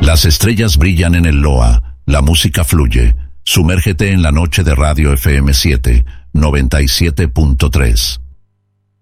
Las estrellas brillan en el Loa, la música fluye. Sumérgete en la noche de Radio FM 7, 97.3.